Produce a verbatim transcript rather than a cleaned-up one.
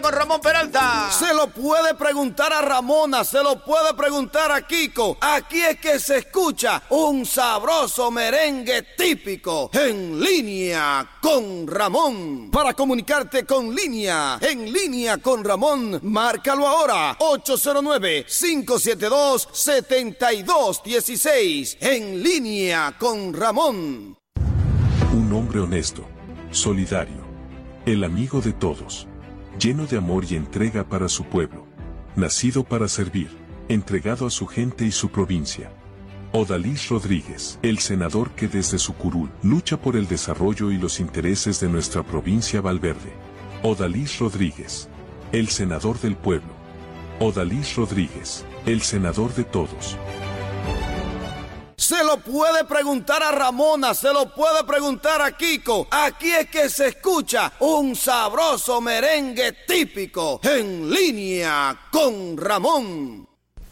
con Ramón Peralta. Se lo puede preguntar a Ramona, se lo puede preguntar a Kiko. Aquí es que se escucha un sabroso merengue típico en línea con Ramón. Para comunicarte con línea, en línea con Ramón, márcalo ahora, ocho cero nueve, cinco siete dos, siete dos uno seis, en línea con Ramón. Un hombre honesto, solidario, el amigo de todos, lleno de amor y entrega para su pueblo, nacido para servir, entregado a su gente y su provincia. Odalis Rodríguez, el senador que desde su curul lucha por el desarrollo y los intereses de nuestra provincia Valverde. Odalis Rodríguez, el senador del pueblo. Odalis Rodríguez, el senador de todos. Se lo puede preguntar a Ramona, se lo puede preguntar a Kiko. Aquí es que se escucha un sabroso merengue típico en línea con Ramón.